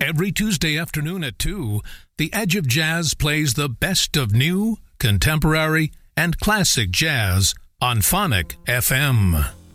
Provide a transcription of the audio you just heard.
Every Tuesday afternoon at 2, The Edge of Jazz plays the best of new, contemporary, and classic jazz on Phonic FM.